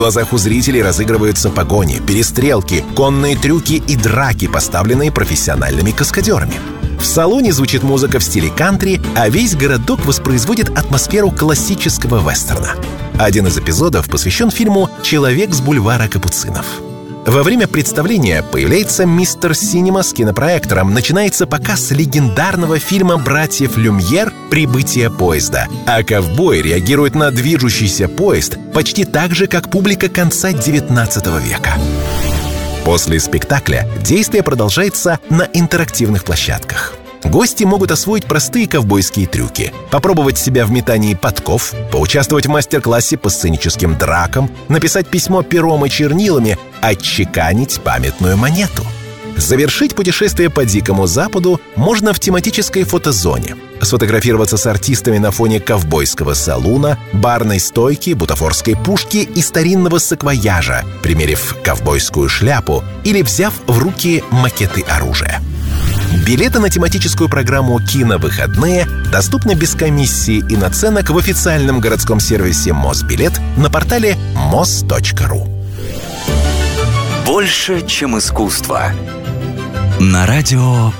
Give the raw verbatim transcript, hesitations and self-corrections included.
В глазах у зрителей разыгрываются погони, перестрелки, конные трюки и драки, поставленные профессиональными каскадерами. В салоне звучит музыка в стиле кантри, а весь городок воспроизводит атмосферу классического вестерна. Один из эпизодов посвящен фильму «Человек с бульвара Капуцинов». Во время представления появляется мистер Синема с кинопроектором, начинается показ легендарного фильма братьев Люмьер «Прибытие поезда», а ковбой реагирует на движущийся поезд почти так же, как публика конца девятнадцатого века. После спектакля действие продолжается на интерактивных площадках. Гости могут освоить простые ковбойские трюки, попробовать себя в метании подков, поучаствовать в мастер-классе по сценическим дракам, написать письмо пером и чернилами, отчеканить памятную монету. Завершить путешествие по Дикому Западу можно в тематической фотозоне. Сфотографироваться с артистами на фоне ковбойского салуна, барной стойки, бутафорской пушки и старинного саквояжа, примерив ковбойскую шляпу или взяв в руки макеты оружия. Билеты на тематическую программу «Киновыходные» доступны без комиссии и наценок в официальном городском сервисе «Мосбилет» на портале мос точка ру. Больше, чем искусство. На радио